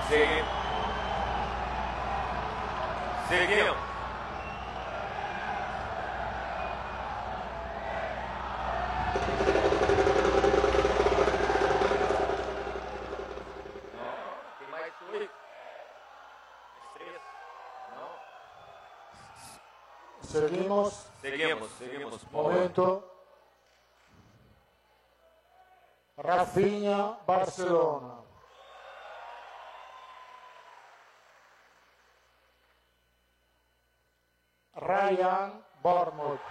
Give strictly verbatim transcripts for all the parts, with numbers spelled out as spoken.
Seguimos. Seguimos. Não, tem mais dois. Mais três. Não. Seguimos. Seguimos, seguimos. Momento. Rafinha, Barcelona. Ryan, Bournemouth.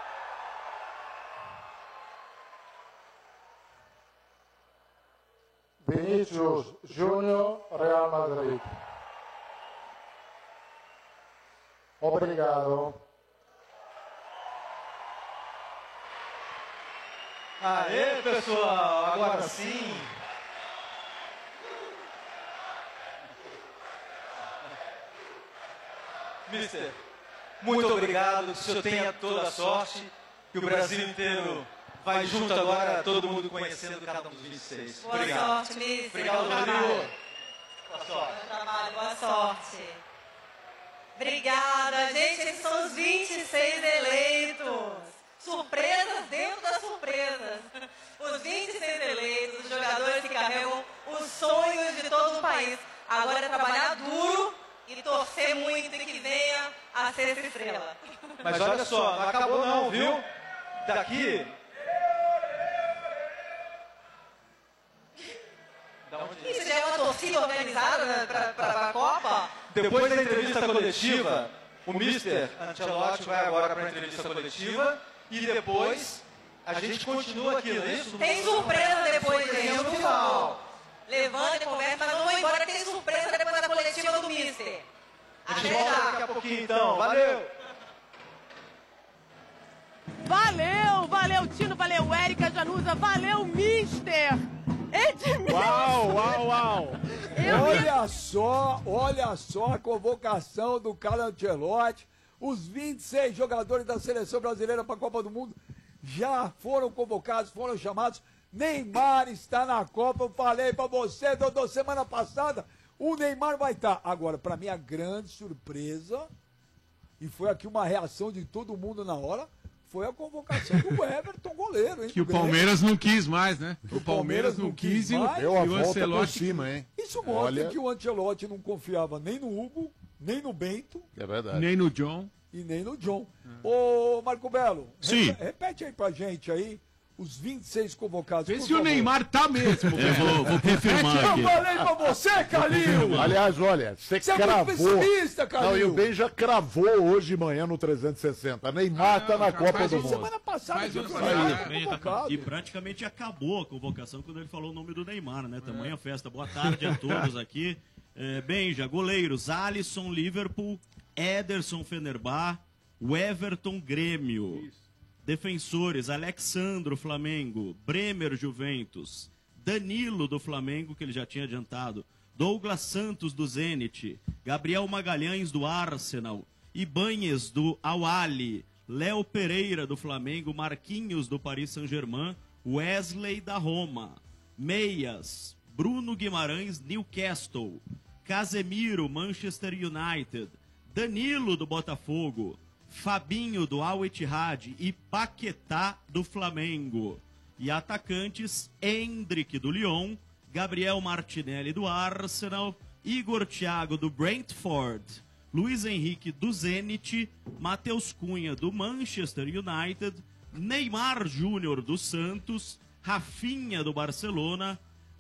Vinícius Júnior, Real Madrid. Obrigado. Aê, pessoal, agora sim. Mister, muito obrigado, que o senhor tenha toda a sorte, que o Brasil inteiro vai junto agora, todo mundo conhecendo cada um dos vinte e seis. Boa Obrigado. sorte, Mister. Obrigado, Bom Rodrigo. trabalho. Boa sorte. Bom trabalho, boa sorte. Obrigada, gente, esses são os vinte e seis eleitos. Surpresas dentro das surpresas. Os vinte e seis eleitos, os jogadores que carregam os sonhos de todo o país. Agora é trabalhar duro e torcer muito e que venha a ser essa estrela. Mas olha só, não acabou não, viu? Daqui... Isso já é uma torcida organizada para a Copa? Depois da entrevista coletiva, o mister Ancelotti vai agora para a entrevista coletiva e depois a gente continua aqui, não é isso? Tem surpresa depois, gente, no final. Levanta e conversa, mas não vou embora que tem surpresa depois da coletiva do mister. A gente volta daqui a pouquinho então, valeu! Valeu, valeu Tino, valeu Érica Januza, valeu mister Edmilson. Uau, uau, uau. Eu olha só, olha só a convocação do Carlo Ancelotti. Os vinte e seis jogadores da seleção brasileira para a Copa do Mundo já foram convocados, foram chamados. Neymar está na Copa, eu falei para você, Dodô, semana passada, o Neymar vai estar. Agora, para mim, a grande surpresa, e foi aqui uma reação de todo mundo na hora, foi a convocação do Everton, goleiro, hein? Que o Palmeiras não quis mais, né? O Palmeiras não quis e o, Deu a e o volta por Ancelotti... cima, hein? Isso mostra Olha... que o Ancelotti não confiava nem no Hugo, nem no Bento. É verdade. Nem no John. E nem no John. É. Ô, Marco Belo, Sim. Repete, repete aí pra gente aí os vinte e seis convocados. Vê se o Neymar tá mesmo. Eu vou, vou confirmar Eu aqui. falei pra você, Calil! Aliás, olha, você Você é cravou. muito pessimista, Calil. Não, e o Ben já cravou hoje de manhã no trezentos e sessenta. Neymar ah, tá na Copa do Mundo. Semana passada Mas que eu convocado. E praticamente acabou a convocação quando ele falou o nome do Neymar, né? Tamanha festa. Boa tarde a todos aqui. É, Benja, goleiros, Alisson, Liverpool, Ederson, Fenerbahçe, o Everton, Grêmio. Isso. Defensores, Alexandro, Flamengo, Bremer, Juventus, Danilo, do Flamengo, que ele já tinha adiantado, Douglas Santos, do Zenit, Gabriel Magalhães, do Arsenal, Ibanez, do Al-Ahly, Léo Pereira, do Flamengo, Marquinhos, do Paris Saint-Germain, Wesley, da Roma, Meias, Bruno Guimarães, Newcastle, Casemiro, Manchester United, Danilo, do Botafogo, Fabinho, do Al-Ittihad e Paquetá, do Flamengo. E atacantes, Endrick, do Lyon, Gabriel Martinelli, do Arsenal, Igor Thiago, do Brentford, Luiz Henrique, do Zenit, Matheus Cunha, do Manchester United, Neymar Júnior, do Santos, Rafinha, do Barcelona,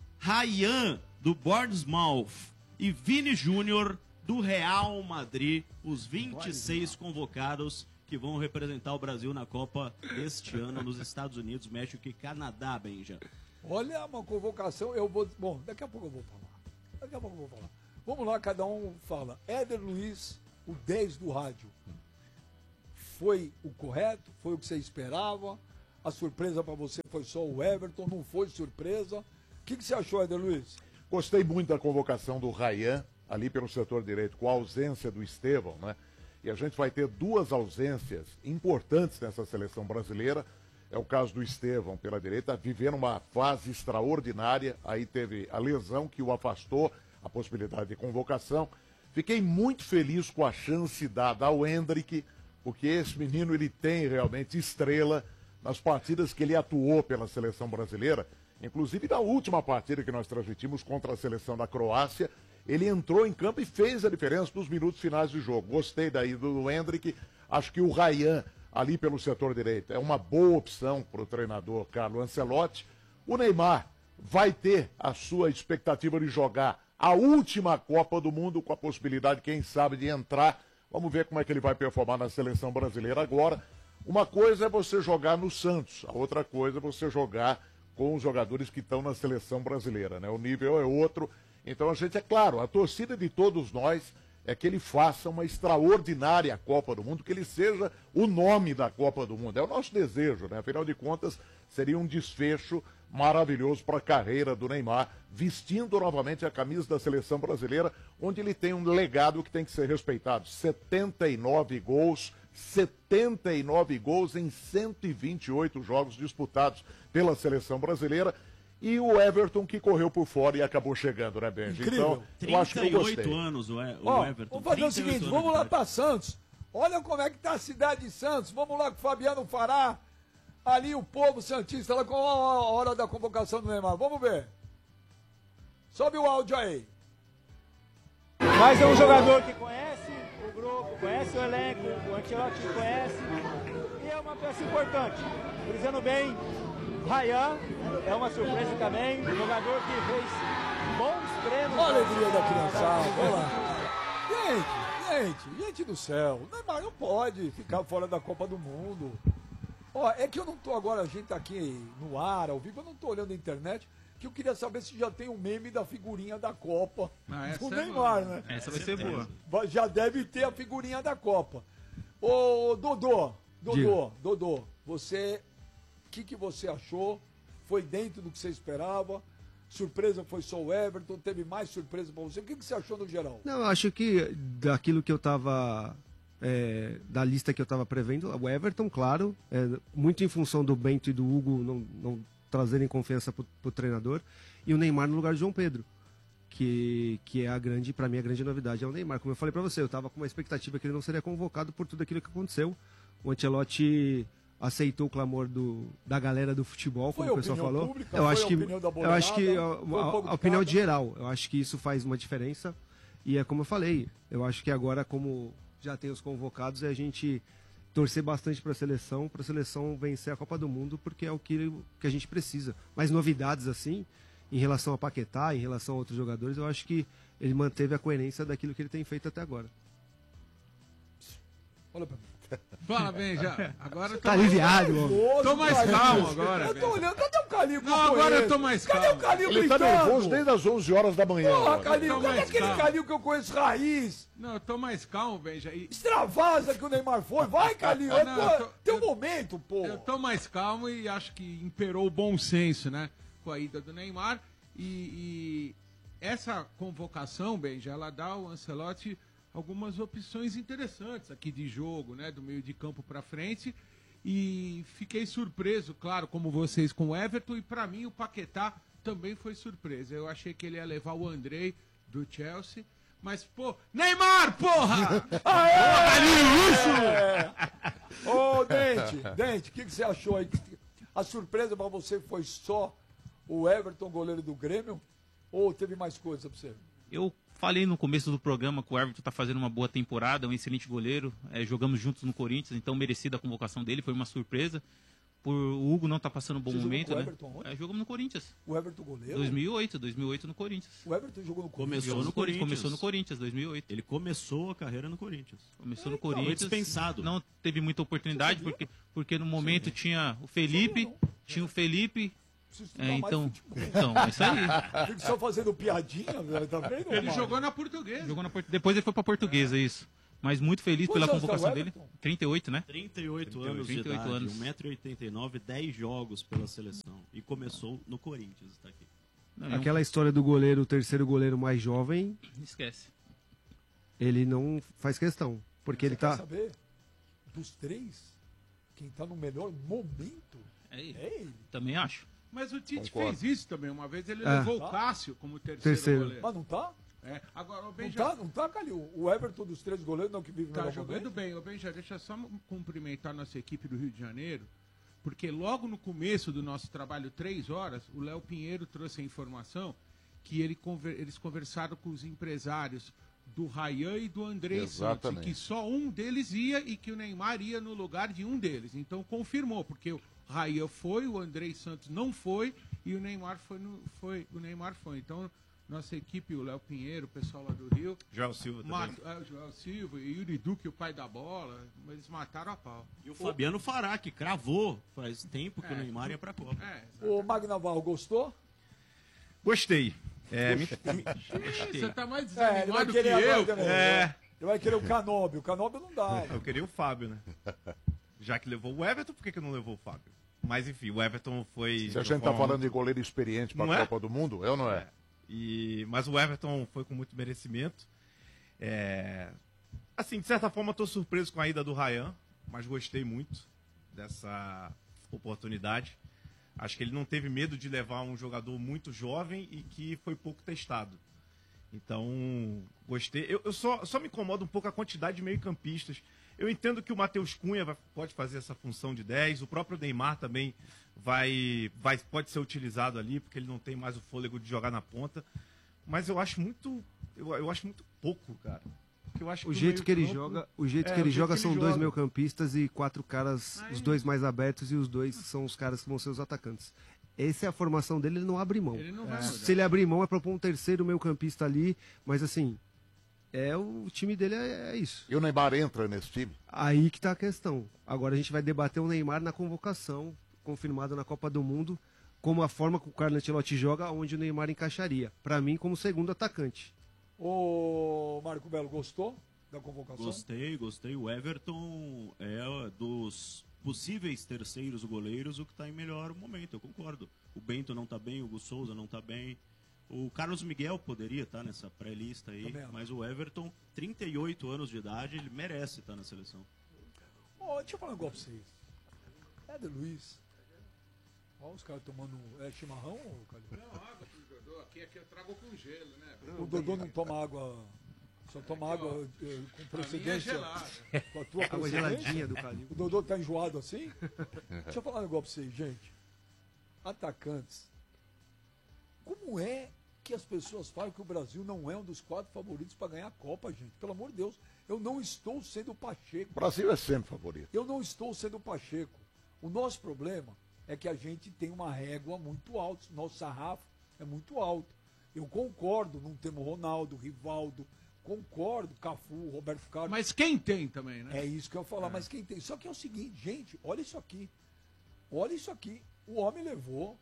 Ryan, do Bournemouth e Vini Júnior, do Real Madrid, os vinte e seis convocados que vão representar o Brasil na Copa este ano nos Estados Unidos, México e Canadá, Benja. Olha, uma convocação, eu vou... Bom, daqui a pouco eu vou falar. Daqui a pouco eu vou falar. Vamos lá, cada um fala. Éder Luiz, o dez do rádio. Foi o correto? Foi o que você esperava? A surpresa para você foi só o Everton? Não foi surpresa? O que, que você achou, Éder Luiz? Gostei muito da convocação do Ryan, ali pelo setor direito, com a ausência do Estevão, né? E a gente vai ter duas ausências importantes nessa seleção brasileira. É o caso do Estevão pela direita, vivendo uma fase extraordinária. Aí teve a lesão que o afastou, a possibilidade de convocação. Fiquei muito feliz com a chance dada ao Endrick, porque esse menino ele tem realmente estrela nas partidas que ele atuou pela seleção brasileira. Inclusive na última partida que nós transmitimos contra a seleção da Croácia, ele entrou em campo e fez a diferença nos minutos finais do jogo. Gostei daí do Endrick. Acho que o Ryan, ali pelo setor direito, é uma boa opção para o treinador Carlo Ancelotti. O Neymar vai ter a sua expectativa de jogar a última Copa do Mundo, com a possibilidade, quem sabe, de entrar. Vamos ver como é que ele vai performar na seleção brasileira agora. Uma coisa é você jogar no Santos, a outra coisa é você jogar com os jogadores que estão na seleção brasileira, né? O nível é outro. Então a gente, é claro, a torcida de todos nós é que ele faça uma extraordinária Copa do Mundo, que ele seja o nome da Copa do Mundo. É o nosso desejo, né? Afinal de contas, seria um desfecho maravilhoso para a carreira do Neymar, vestindo novamente a camisa da seleção brasileira, onde ele tem um legado que tem que ser respeitado. setenta e nove gols, setenta e nove gols em cento e vinte e oito jogos disputados pela seleção brasileira. E o Everton que correu por fora e acabou chegando, né, Benji? Incrível. Então, eu acho que eu gostei. trinta e oito anos o, e- o Ó, Everton. vamos fazer o trinta e oito seguinte, anos vamos de lá idade. para Santos. Olha como é que tá a cidade de Santos. Vamos lá com o Fabiano Fará. Ali o povo santista, lá com a hora da convocação do Neymar. Vamos ver. Sobe o áudio aí. Mas é um jogador que conhece o grupo, conhece o elenco, o Ancelotti conhece. E é uma peça importante. Dizendo bem, Ryan é uma surpresa também. Um jogador que fez bons treinos. Olha a alegria da criançada. Olha lá. Gente, gente, gente do céu. O Neymar não pode ficar fora da Copa do Mundo. Ó, é que eu não tô agora, a gente tá aqui no ar, ao vivo, eu não tô olhando a internet, que eu queria saber se já tem um meme da figurinha da Copa Ah, essa do é Neymar, boa. né? Essa vai ser boa. Va- Já deve ter a figurinha da Copa. Ô, Dodô, Dodô, Diga. Dodô, você, o que, que você achou? Foi dentro do que você esperava? Surpresa foi só o Everton? Teve mais surpresa pra você? O que, que você achou no geral? Não, eu acho que daquilo que eu tava. É, da lista que eu tava prevendo, o Everton, claro, é, muito em função do Bento e do Hugo não, não trazerem confiança pro, pro treinador, e o Neymar no lugar de João Pedro, que, que é a grande, para mim, a grande novidade é o Neymar. Como eu falei para você, eu tava com uma expectativa que ele não seria convocado por tudo aquilo que aconteceu. O Ancelotti aceitou o clamor do, da galera do futebol, como Foi o pessoal opinião falou. pública, eu foi acho a que opinião da eu acho que boleirada, a, foi um a- pouco a de opinião cada. geral, eu acho que isso faz uma diferença. E é como eu falei, eu acho que agora, como já tem os convocados, é a gente torcer bastante para a seleção, para a seleção vencer a Copa do Mundo, porque é o que, que a gente precisa. Mas novidades assim, em relação a Paquetá, em relação a outros jogadores, eu acho que ele manteve a coerência daquilo que ele tem feito até agora. Olha pra mim. Fala bem, já. Agora eu tô Tá aliviado, mais... ó. Tô mais Calil. calmo agora. Eu velho. tô olhando, cadê o Calil? que Não, eu agora eu conheço? tô mais Cadê calmo. o Calil Ele tá gritando? nervoso desde as onze horas da manhã. Porra, agora. Calil, Tô cadê mais aquele calmo. Calil que eu conheço raiz? Não, eu tô mais calmo, Benja. E... Extravasa que o Neymar foi. Vai, Calil, é Não, tua- eu tô- teu eu- momento, pô. Eu tô mais calmo e acho que imperou o bom senso, né? Com a ida do Neymar. E, e essa convocação, Benja, ela dá ao Ancelotti algumas opções interessantes aqui de jogo, né? Do meio de campo pra frente. E fiquei surpreso, claro, como vocês, com o Everton. E pra mim o Paquetá também foi surpresa. Eu achei que ele ia levar o Andrei do Chelsea. Mas, pô, Neymar, porra! É. Ô, Dente, Dente, o que, que você achou aí? A surpresa pra você foi só o Everton, goleiro do Grêmio? Ou teve mais coisa pra você? Eu falei no começo do programa que o Everton está fazendo uma boa temporada, um excelente goleiro. É, jogamos juntos no Corinthians, então merecida a convocação dele, foi uma surpresa. Por o Hugo não tá passando um bom Você jogou momento, com o né? Everton onde? É, jogamos no Corinthians. O Everton goleiro? dois mil e oito, dois mil e oito no Corinthians. O Everton jogou no Corinthians. Começou no Corinthians. Começou no Corinthians, dois mil e oito. Ele começou a carreira no Corinthians. Começou no Foi Corinthians. dispensado. Não teve muita oportunidade, porque, porque no momento tinha o Felipe, tinha o Felipe. É, então, então, é isso aí. Fico só fazendo piadinha, velho, tá vendo? Ele Mário? jogou na Portuguesa. Jogou na Port- Depois ele foi pra Portuguesa, isso. Mas muito feliz Quantos pela anos tá o convocação dele. Everton? trinta e oito, né? trinta e oito trinta e oito, anos de trinta e oito idade, anos. um metro e oitenta e nove, dez jogos pela seleção. E começou no Corinthians, está aqui. Não, é um- Aquela história do goleiro, o terceiro goleiro mais jovem, Esquece. ele não faz questão. Porque ele Você quer tá. saber? Dos três, quem tá no melhor momento É ele. é ele. Também acho. Mas o Tite Concordo. fez isso também. Uma vez ele É. levou Tá. o Cássio como terceiro, Terceiro. goleiro. Mas não tá? É, agora, o Não Benja... tá, não tá, Calil? O Everton dos três goleiros não que vive no Tá melhor jogando momento? bem. O Benja, deixa eu só cumprimentar nossa equipe do Rio de Janeiro, porque logo no começo do nosso trabalho, três horas, o Léo Pinheiro trouxe a informação que ele conver... eles conversaram com os empresários do Rayan e do André Santos, e que só um deles ia e que o Neymar ia no lugar de um deles. Então confirmou, porque o Rayan foi, o André Santos não foi e o Neymar foi, no... foi... o Neymar foi. Então nossa equipe, o Léo Pinheiro, o pessoal lá do Rio. Joel Silva também. Mat... É, o Joel Silva e Yuri Duque, o pai da bola, eles mataram a pau. E o Fabiano Fará, que cravou faz tempo que É, o Neymar ia pra Copa. É, O Magno Navarro gostou? Gostei. É, me... Você tá mais É, ele vai desanimado que querer eu. agora também. É. Ele vai querer o Canóbio. O Canóbio não dá. Eu queria o Fábio, né? Já que levou o Everton, por que, que não levou o Fábio? Mas enfim, o Everton foi. Se a gente tá falando de goleiro experiente para Não a é? Copa do Mundo, é ou não é? E, mas o Everton foi com muito merecimento. É, assim, de certa forma, estou surpreso com a ida do Rayan, mas gostei muito dessa oportunidade. Acho que ele não teve medo de levar um jogador muito jovem e que foi pouco testado. Então, gostei. Eu, eu só, só me incomoda um pouco a quantidade de meio-campistas. Eu entendo que o Matheus Cunha vai, pode fazer essa função de dez, o próprio Neymar também vai, vai, pode ser utilizado ali, porque ele não tem mais o fôlego de jogar na ponta. Mas eu acho muito, eu, eu acho muito pouco, cara. Porque eu acho O que jeito que ele meio-campo- joga, o jeito É, que ele o jeito joga que são ele dois joga. meio-campistas e quatro caras, os dois mais abertos e os dois são os caras que vão ser os atacantes. Essa é a formação dele, ele não abre mão. Ele não vai mudar. Se ele abrir mão é para pôr um terceiro meio-campista ali, mas assim, é o time dele é, é isso. E o Neymar entra nesse time? Aí que tá a questão. Agora a gente vai debater o Neymar na convocação, confirmado na Copa do Mundo, como a forma que o Carlo Ancelotti joga, onde o Neymar encaixaria. Para mim, como segundo atacante. O Marco Belo gostou da convocação? Gostei, gostei. O Everton é dos possíveis terceiros goleiros o que está em melhor momento, eu concordo. O Bento não está bem, o Hugo Souza não está bem. O Carlos Miguel poderia estar nessa pré-lista aí, Também. mas o Everton, trinta e oito anos de idade, ele merece estar na seleção. Ó, deixa eu falar um negócio pra vocês. É de Luiz. Ó, os caras tomando. É chimarrão, ô, Calil? Não, água pro Dodô. Aqui, aqui eu trago com gelo, né? O Dodô não toma água. Só toma água eh, com procedência. gelada. Com a tua Água procedência. geladinha do Calil. O Dodô tá enjoado assim? Deixa eu falar um negócio pra vocês, gente. Atacantes. Como é que as pessoas falam que o Brasil não é um dos quatro favoritos para ganhar a Copa, gente? Pelo amor de Deus, eu não estou sendo o Pacheco. O Brasil é sempre favorito. Eu não estou sendo o Pacheco. O nosso problema é que a gente tem uma régua muito alta. Nosso sarrafo é muito alto. Eu concordo, não temos Ronaldo, Rivaldo, concordo, Cafu, Roberto Carlos. Mas quem tem também, né? É isso que eu ia falar, mas quem tem? Só que é o seguinte, gente, olha isso aqui. Olha isso aqui. O homem levou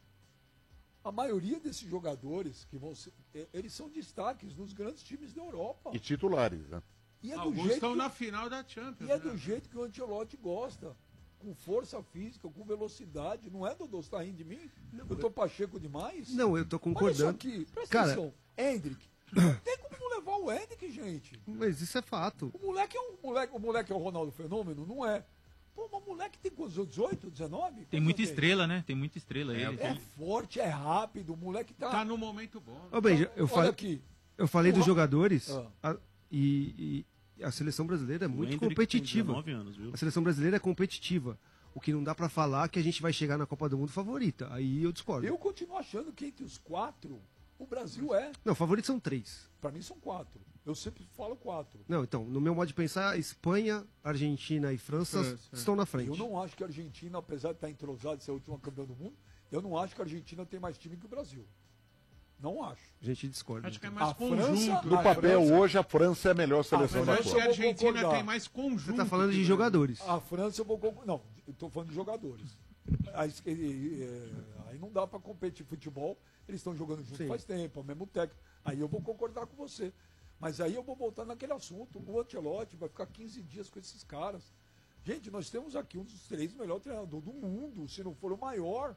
a maioria desses jogadores que vão ser, eh, eles são destaques nos grandes times da Europa. E titulares, né? E é do Alguns jeito estão que- na final da Champions. E é né? do jeito que o Ancelotti gosta. Com força física, com velocidade. Não é, Dodô? Você tá rindo de mim? eu tô Pacheco demais? Não, eu tô concordando. Olha isso aqui. Presta Cara, atenção. Hendrick. Não tem como não levar o Hendrick, gente. Mas isso é fato. O moleque é um moleque. O moleque é o Ronaldo Fenômeno? Não é. Pô, mas o moleque tem quantos? dezoito, dezenove? Tem muita estrela, né? Tem muita estrela ele. É forte, é rápido. O moleque tá. Tá no momento bom. Ô, Benja, eu Olha falei, aqui. eu falei dos Porra. jogadores Ah. a- e, e a seleção brasileira é muito Hendrick tem competitiva. dezenove anos, viu? A seleção brasileira é competitiva. O que não dá pra falar é que a gente vai chegar na Copa do Mundo favorita. Aí eu discordo. Eu continuo achando que entre os quatro, o Brasil é. Não, favoritos são três. Pra mim são quatro. Eu sempre falo quatro. Não, então, no meu modo de pensar, Espanha, Argentina e França França, é. estão na frente. Eu não acho que a Argentina, apesar de estar entrosada de ser a última campeã do mundo, eu não acho que a Argentina tem mais time que o Brasil. Não acho. A gente discorda. Acho que é mais A conjunto. França- No a papel, França- hoje, a França é a melhor seleção a da Acho França que Copa. a eu vou Argentina concordar. tem mais conjunto. Você tá falando de que o jogadores. A França eu vou concordar. Não, eu tô falando de jogadores. Aí, eh, aí não dá pra competir futebol. Eles estão jogando junto Sim. faz tempo, é o mesmo técnico. Aí eu vou concordar com você. Mas aí eu vou voltar naquele assunto. O Ancelotti vai ficar quinze dias com esses caras. Gente, nós temos aqui um dos três melhores treinadores do mundo, se não for o maior.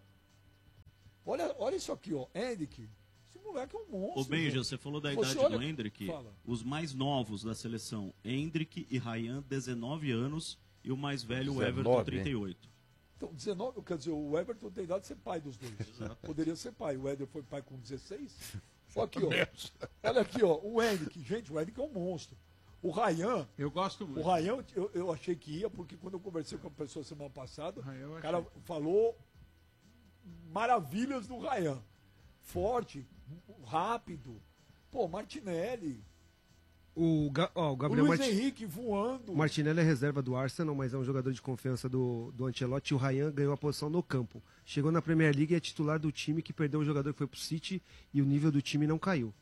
Olha, olha isso aqui, ó. Hendrick. Esse moleque é um monstro. Ô Benja, gente. você falou da Você idade olha- do Hendrick. Fala. Os mais novos da seleção, Hendrick e Rayan, dezenove anos, e o mais velho, o dezenove, Everton, hein? trinta e oito. Então, dezenove, quer dizer, o Everton tem idade de ser pai dos dois. Poderia ser pai. O Éder foi pai com dezesseis. Olha aqui, ó. Olha aqui, ó. O Henrique. Gente, o Henrique é um monstro. O Ryan. Eu gosto muito. O Ryan, eu, eu achei que ia, porque quando eu conversei com a pessoa semana passada, Ryan, o cara falou maravilhas do Ryan. Forte, rápido. Pô, Martinelli. O, Ga ó, o O Gabriel Luiz Marti- Henrique voando. O Martinelli é reserva do Arsenal, mas é um jogador de confiança do, do Ancelotti. E o Ryan ganhou a posição no campo. Chegou na Premier League e é titular do time que perdeu o jogador que foi pro City e o nível do time não caiu.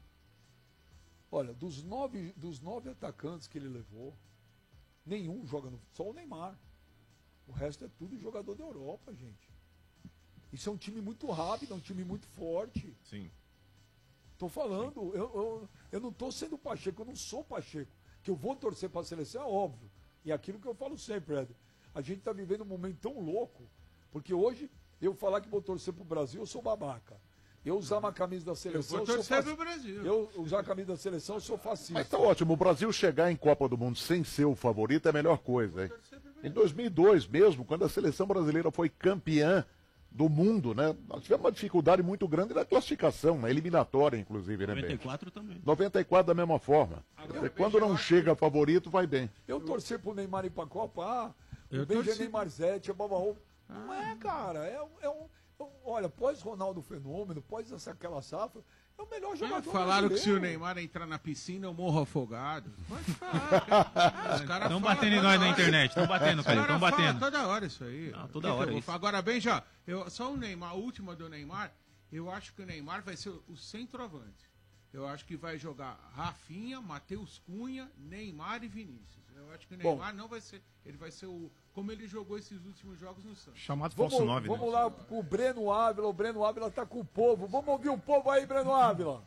Olha, dos nove, dos nove atacantes que ele levou, nenhum joga no. Só o Neymar. O resto é tudo jogador da Europa, gente. Isso é um time muito rápido, é um time muito forte. Sim. Tô falando, eu, eu, eu não tô sendo Pacheco, eu não sou Pacheco. Que eu vou torcer pra seleção é óbvio. E é aquilo que eu falo sempre, Ed. A gente tá vivendo um momento tão louco, porque hoje, eu falar que vou torcer pro Brasil, eu sou babaca. Eu usar uma camisa da seleção, Eu eu, vou sou torcer faci- pro Brasil. Eu usar a camisa da seleção, eu sou fascista. Mas tá ótimo, o Brasil chegar em Copa do Mundo sem ser o favorito é a melhor coisa, hein? Em dois mil e dois mesmo, quando a seleção brasileira foi campeã do mundo, né? Nós tivemos uma dificuldade muito grande na classificação, na eliminatória, inclusive, né, noventa e Ben? quatro também. noventa e quatro da mesma forma. Você, quando não chega favorito, vai bem. Eu torcer pro Neymar ir pra Copa, ah, Eu o Benjamin torci- Marzete, é Babaú. Não é, cara, é, um- é um, é um- olha, pós Ronaldo Fenômeno, pós essa, aquela safra, é o melhor jogador Falaram que se o brasileiro. Neymar entrar na piscina, eu morro afogado. Pode falar. cara. Ah, os caras Tão falam batendo em toda nós na hora. internet, tão batendo, Os Calil, caras tão falam batendo. toda hora isso aí. Não, O que toda que eu hora vou isso. falar? Agora, bem, já, eu, só o Neymar, a última do Neymar, eu acho que o Neymar vai ser o centroavante. Eu acho que vai jogar Rafinha, Matheus Cunha, Neymar e Vinícius. Eu acho que o Bom. Neymar não vai ser. Ele vai ser o. Como ele jogou esses últimos jogos no Santos. Chamado Vamos, falso nove, vamos né? lá com o Breno Ávila, o Breno Ávila tá com o povo. Vamos ouvir o povo aí, Breno Ávila.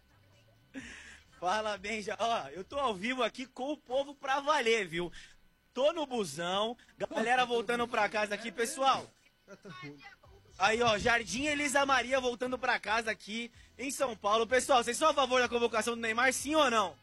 Fala bem, já. Ó, eu tô ao vivo aqui com o povo pra valer, viu? Tô no busão, galera voltando pra casa aqui, pessoal. Aí, ó, Jardim Elisa Maria voltando pra casa aqui em São Paulo. Pessoal, vocês são a favor da convocação do Neymar, sim ou não?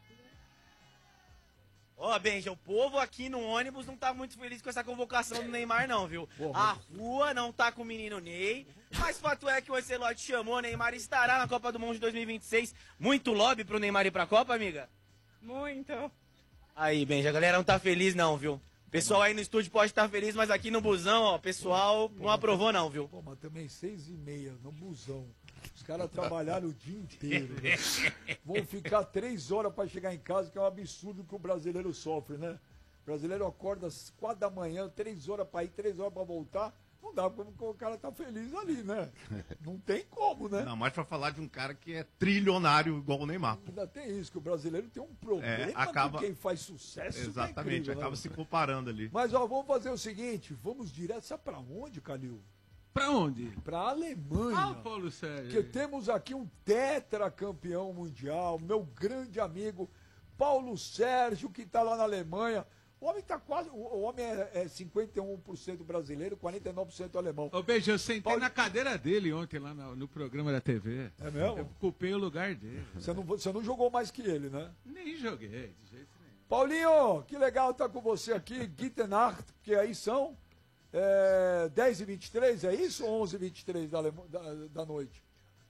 Ó, Benja, o povo aqui no ônibus não tá muito feliz com essa convocação do Neymar, não, viu? A rua não tá com o menino Ney, mas fato é que o Ancelotti chamou, o Neymar estará na Copa do Mundo de dois mil e vinte e seis. Muito lobby pro Neymar ir pra Copa, amiga? Muito. Aí, Benja, a galera não tá feliz não, viu? Pessoal aí no estúdio pode estar feliz, mas aqui no busão, ó, o pessoal não aprovou não, viu? Pô, mas também seis e meia no busão. Os caras trabalharam o dia inteiro. Né? Vão ficar três horas para chegar em casa, que é um absurdo que o brasileiro sofre, né? O brasileiro acorda às quatro da manhã, três horas para ir, três horas para voltar. Não dá porque o cara tá feliz ali, né? Não tem como, né? Não, mais pra falar de um cara que é trilionário igual o Neymar. Ainda tem isso, que o brasileiro tem um problema É, acaba- com quem faz sucesso. que é Exatamente, incrível, acaba né? se comparando ali. Mas, ó, vamos fazer o seguinte, vamos direto, sabe pra onde, Calil? Pra onde? Pra Alemanha. Ah, o Paulo Sérgio. Porque temos aqui um tetracampeão mundial, meu grande amigo Paulo Sérgio, que tá lá na Alemanha. O homem tá quase. O o homem é, é cinquenta e um por cento brasileiro, quarenta e nove por cento alemão. Ô, Beijo, eu sentei na cadeira dele ontem lá no, no programa da T V. É mesmo? Eu ocupei o lugar dele. Você não, você não jogou mais que ele, né? Nem joguei, de jeito nenhum. Paulinho, que legal estar com você aqui, Gute Nacht, porque aí são é, dez e vinte e três, é isso? Ou onze e vinte e três da, Alema- da, da noite?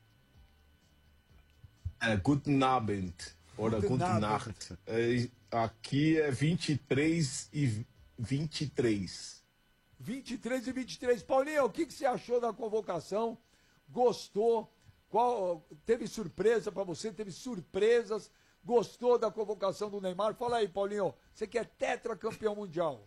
É, guten Abend. Oder Guten guten, Abend. Nacht. É, aqui é vinte e três e vinte e três. vinte e três e vinte e três. Paulinho, o que, que você achou da convocação? Gostou? Qual, teve surpresa para você? Teve surpresas? Gostou da convocação do Neymar? Fala aí, Paulinho. Você que é tetracampeão mundial.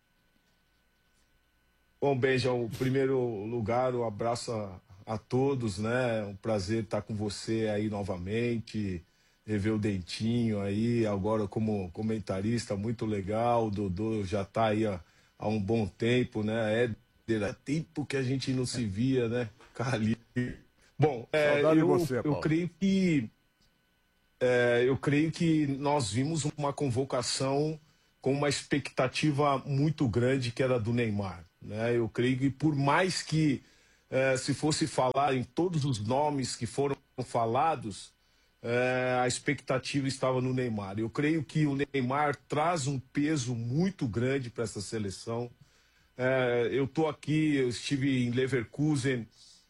Bom, Benja, em primeiro lugar, um abraço a, a todos, né? Um prazer estar com você aí novamente. Rever o Dentinho aí, agora como comentarista, muito legal. O Dodô já está aí há, há um bom tempo, né? É, era tempo que a gente não se via, né? Cali. Bom, é, Saudade de eu, você, eu Paulo. creio que é, eu creio que nós vimos uma convocação com uma expectativa muito grande que era do Neymar, né? Eu creio que por mais que é, se fosse falar em todos os nomes que foram falados, é, a expectativa estava no Neymar. Eu creio que o Neymar traz um peso muito grande para essa seleção. É, eu estou aqui, eu estive em Leverkusen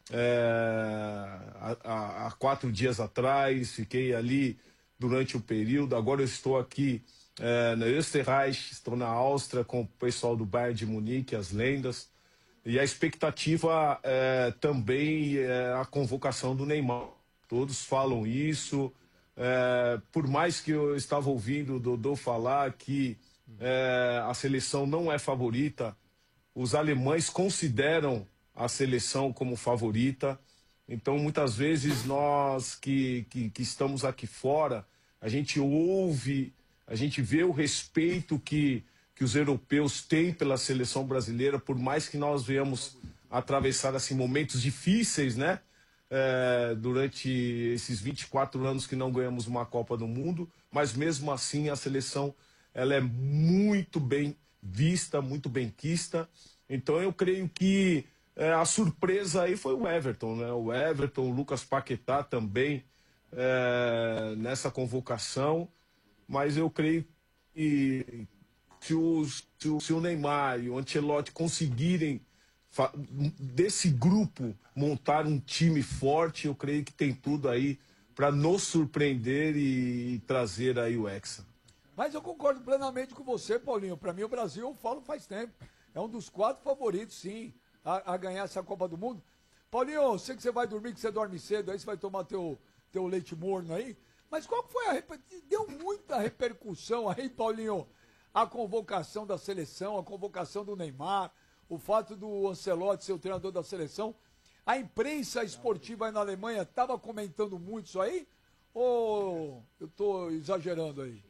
é, há, há quatro dias atrás, fiquei ali durante o período, agora eu estou aqui é, na Österreich, estou na Áustria com o pessoal do Bayern de Munique, as lendas, e a expectativa é, também é a convocação do Neymar. Todos falam isso, é, por mais que eu estava ouvindo o Dodô falar que é, a seleção não é favorita, os alemães consideram a seleção como favorita. Então, muitas vezes, nós que, que, que estamos aqui fora, a gente ouve, a gente vê o respeito que, que os europeus têm pela seleção brasileira, por mais que nós venhamos atravessar assim, momentos difíceis, né? É, durante esses vinte e quatro anos que não ganhamos uma Copa do Mundo, mas mesmo assim a seleção ela é muito bem vista, muito bem quista. Então eu creio que é, a surpresa aí foi o Everton, né? O Everton, o Lucas Paquetá também é, nessa convocação, mas eu creio que se, os, se, o, se o Neymar e o Ancelotti conseguirem desse grupo montar um time forte, eu creio que tem tudo aí para nos surpreender e, e trazer aí o Hexa. Mas eu concordo plenamente com você, Paulinho. Para mim o Brasil, eu falo faz tempo, é um dos quatro favoritos, sim, a, a ganhar essa Copa do Mundo. Paulinho, eu sei que você vai dormir, que você dorme cedo, aí você vai tomar teu, teu leite morno aí, mas qual foi a... Deu muita repercussão aí, Paulinho, a convocação da seleção, a convocação do Neymar, o fato do Ancelotti ser o treinador da seleção. A imprensa esportiva aí na Alemanha estava comentando muito isso aí? Ou eu estou exagerando aí?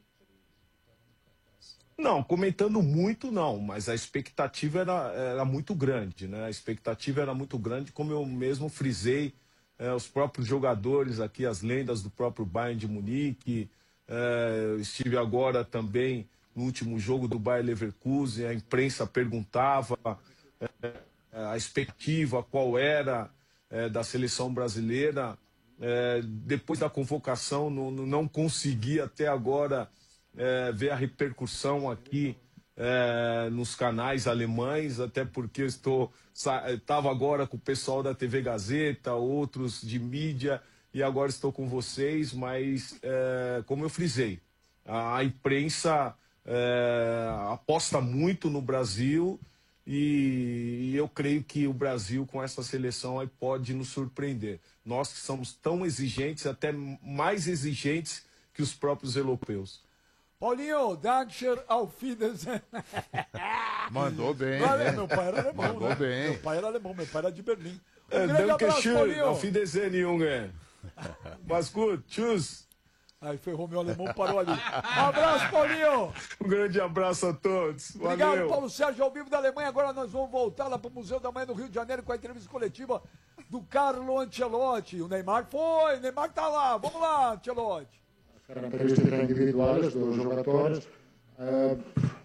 Não, comentando muito não, mas a expectativa era, era muito grande, né? A expectativa era muito grande, como eu mesmo frisei, é, os próprios jogadores aqui, as lendas do próprio Bayern de Munique, é, eu estive agora também no último jogo do Bayer Leverkusen, a imprensa perguntava é, a expectativa, qual era é, da seleção brasileira. É, depois da convocação, não, não consegui até agora é, ver a repercussão aqui é, nos canais alemães, até porque eu estou estava agora com o pessoal da T V Gazeta, outros de mídia, e agora estou com vocês, mas é, como eu frisei, a, a imprensa é, aposta muito no Brasil. E eu creio que o Brasil, com essa seleção, aí pode nos surpreender. Nós que somos tão exigentes, até mais exigentes que os próprios europeus. Paulinho, Dankeschön, auf Wiedersehen. Mandou bem, Valeu, né? meu pai era alemão, Mandou né? bem. Meu pai era alemão, meu pai era de Berlim. Um É, grande abraço, Dankeschön, Paulinho. auf Wiedersehen, Junge. Mas gut, tschüss. Aí ferrou, meu alemão parou ali. Um abraço, Paulinho. Um grande abraço a todos. Obrigado, Valeu. Paulo Sérgio, ao vivo da Alemanha. Agora nós vamos voltar lá para o Museu da Manhã no Rio de Janeiro com a entrevista coletiva do Carlo Ancelotti. O Neymar foi, o Neymar tá lá. Vamos lá, Ancelotti. Caratteristiche individuali dos jogadores. Eh,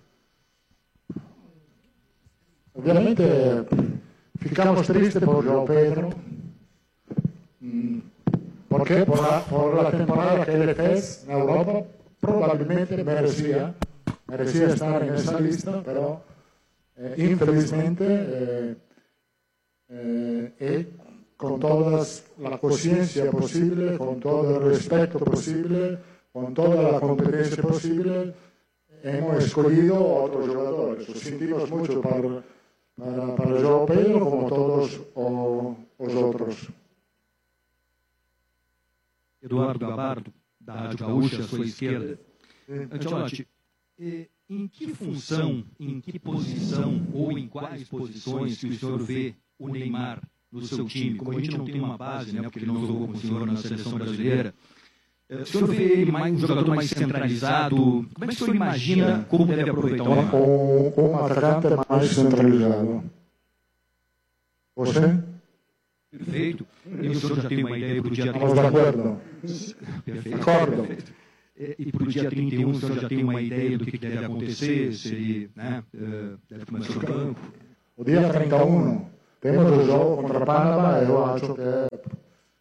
ovviamente ficamos tristes por João Pedro, porque por la, por la temporada que él fez en Europa probablemente merecía, merecía estar en esa lista, pero eh, infelizmente eh, eh, y con toda la conciencia posible, con todo el respeto posible, con toda la competencia posible, hemos escogido otros jugadores. Lo sentimos mucho para, para, para João Pedro, como todos o, os outros. Eduardo Gabardo, da Rádio Gaúcha, à sua esquerda. Ancelotti, em que função, em que posição ou em quais posições que o senhor vê o Neymar no seu time? Como a gente não tem uma base, né, porque ele não jogou com o senhor na seleção brasileira, o senhor vê ele mais, um jogador mais centralizado? Como é que o senhor imagina como deve aproveitar o Neymar? Um, um atacante mais centralizado. Você? Perfeito. E o senhor já tem uma ideia para o dia trinta? Estamos de acordo. Perfeito. Acordo. Perfeito. E para o dia trinta e um, o senhor já tem uma ideia do que deve acontecer? Se ele, né, deve começar no banco? O dia trinta e um temos o jogo contra Panamá, eu acho que